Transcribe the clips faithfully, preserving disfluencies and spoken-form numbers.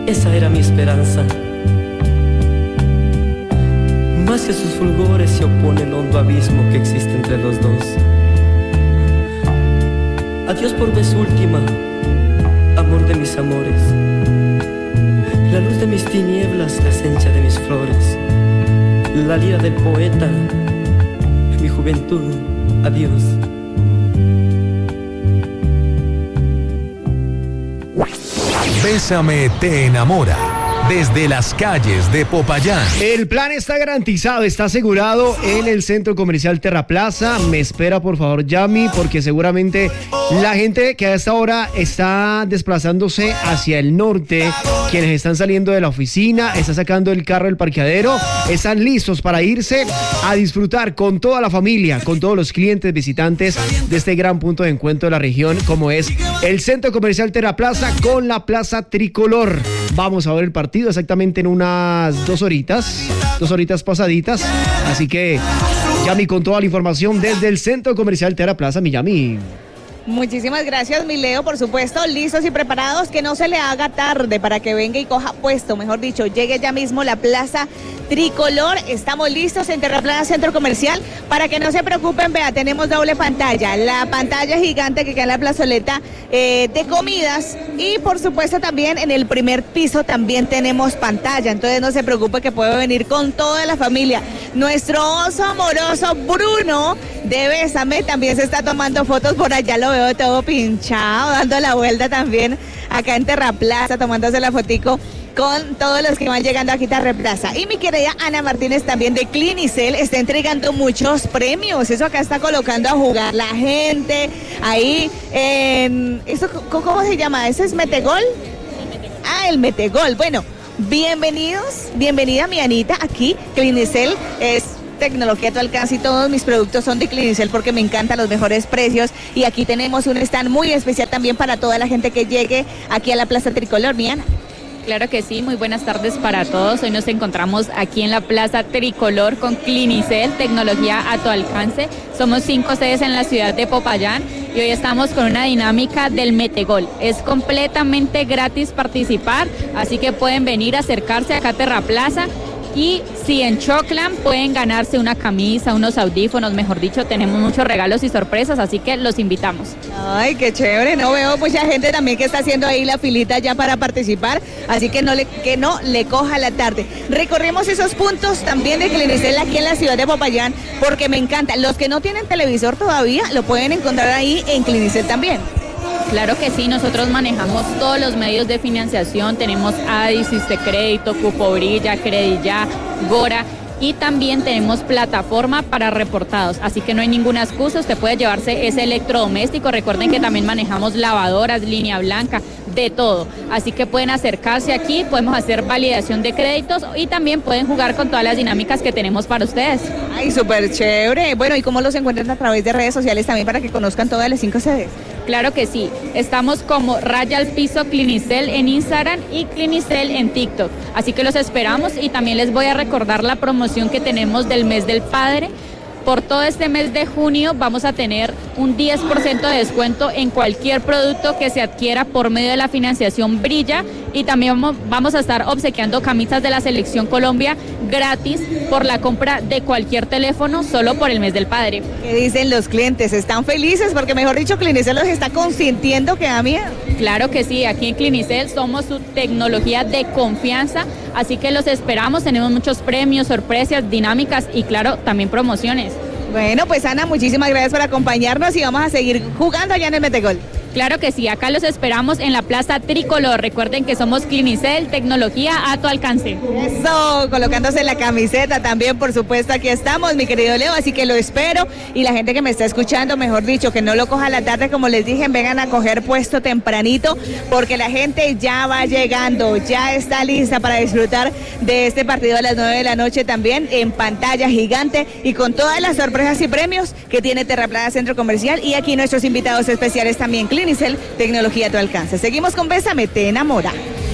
esa era mi esperanza. Más que sus fulgores se opone el hondo abismo que existe entre los dos. Adiós por vez última, amor de mis amores. La luz de mis tinieblas, la esencia de mis flores. La lira del poeta, mi juventud, adiós. Bésame te enamora. Desde las calles de Popayán. El plan está garantizado, está asegurado en el Centro Comercial Terraplaza. Me espera, por favor, Yami, porque seguramente la gente que a esta hora está desplazándose hacia el norte, quienes están saliendo de la oficina, están sacando el carro del parqueadero, están listos para irse a disfrutar con toda la familia, con todos los clientes visitantes de este gran punto de encuentro de la región, como es el Centro Comercial Terraplaza con la Plaza Tricolor. Vamos a ver el partido exactamente en unas dos horitas, dos horitas pasaditas. Así que, Yami, con toda la información desde el Centro Comercial Terraplaza, mi Yami. Muchísimas gracias, mi Leo, por supuesto, listos y preparados, que no se le haga tarde para que venga y coja puesto, mejor dicho, llegue ya mismo la Plaza Tricolor. Estamos listos en Terraplaza Centro Comercial, para que no se preocupen, vea, tenemos doble pantalla, la pantalla gigante que queda en la plazoleta eh, de comidas, y por supuesto también en el primer piso también tenemos pantalla, entonces no se preocupe que puede venir con toda la familia. Nuestro oso amoroso Bruno de Bésame también se está tomando fotos por allá, lo veo todo pinchado, dando la vuelta también acá en Terraplaza, tomándose la fotico con todos los que van llegando aquí a Terraplaza. Y mi querida Ana Martínez también de Clinicel está entregando muchos premios. Eso acá está colocando a jugar la gente. Ahí, en, ¿eso, ¿cómo se llama? ¿Ese es Metegol? Ah, el Metegol. Bueno, bienvenidos, bienvenida mi Anita aquí. Clinicel es tecnología a tu alcance y todos mis productos son de Clinicel porque me encantan los mejores precios, y aquí tenemos un stand muy especial también para toda la gente que llegue aquí a la Plaza Tricolor, mi Ana. Claro que sí, muy buenas tardes para todos. Hoy nos encontramos aquí en la Plaza Tricolor con Clinicel, tecnología a tu alcance. Somos cinco sedes en la ciudad de Popayán y hoy estamos con una dinámica del Metegol. Es completamente gratis participar, así que pueden venir a acercarse acá a Terraplaza. Y si enchoclan, pueden ganarse una camisa, unos audífonos, mejor dicho, tenemos muchos regalos y sorpresas, así que los invitamos. Ay, qué chévere, no veo mucha gente también que está haciendo ahí la filita ya para participar, así que no le, que no le coja la tarde. Recorrimos esos puntos también de Clinicel aquí en la ciudad de Popayán, porque me encanta. Los que no tienen televisor todavía, lo pueden encontrar ahí en Clinicel también. Claro que sí, nosotros manejamos todos los medios de financiación, tenemos Adis, Crédito, Cupo Brilla, Credilla, Gora, y también tenemos plataforma para reportados, así que no hay ninguna excusa, usted puede llevarse ese electrodoméstico. Recuerden que también manejamos lavadoras, línea blanca, de todo, así que pueden acercarse aquí, podemos hacer validación de créditos y también pueden jugar con todas las dinámicas que tenemos para ustedes. Ay, súper chévere. Bueno, ¿y cómo los encuentran a través de redes sociales también para que conozcan todas las cinco sedes? Claro que sí, estamos como Raya al Piso Clinicel en Instagram y Clinicel en TikTok, así que los esperamos. Y también les voy a recordar la promoción que tenemos del mes del padre. Por todo este mes de junio vamos a tener un diez por ciento de descuento en cualquier producto que se adquiera por medio de la financiación Brilla, y también vamos, vamos a estar obsequiando camisas de la Selección Colombia gratis por la compra de cualquier teléfono solo por el mes del padre. ¿Qué dicen los clientes? ¿Están felices? Porque mejor dicho, Clinicel los está consintiendo, que da miedo. Claro que sí, aquí en Clinicel somos su tecnología de confianza, así que los esperamos, tenemos muchos premios, sorpresas, dinámicas y claro, también promociones. Bueno, pues Ana, muchísimas gracias por acompañarnos y vamos a seguir jugando allá en el Metegol. Claro que sí, acá los esperamos en la Plaza Tricolor. Recuerden que somos Clinicel, tecnología a tu alcance. Eso, colocándose la camiseta también, por supuesto, aquí estamos, mi querido Leo, así que lo espero. Y la gente que me está escuchando, mejor dicho, que no lo coja a la tarde, como les dije, vengan a coger puesto tempranito, porque la gente ya va llegando, ya está lista para disfrutar de este partido a las nueve de la noche también, en pantalla gigante y con todas las sorpresas y premios que tiene Terraplaza Centro Comercial, y aquí nuestros invitados especiales también, Clinicel, tecnología a tu alcance. Seguimos con Bésame te enamora.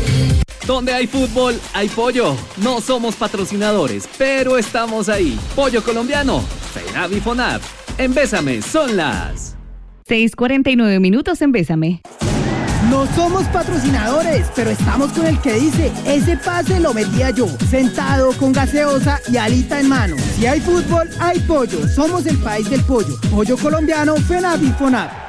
Donde hay fútbol, hay pollo. No somos patrocinadores, pero estamos ahí. Pollo colombiano, FENAV y FONAV. En Bésame son las seis cuarenta y nueve minutos en Bésame. No No somos patrocinadores, pero estamos con el que dice, ese pase lo metía yo, sentado con gaseosa y alita en mano. Si hay fútbol, hay pollo. Somos el país del pollo. Pollo colombiano, FENAVIFONAV.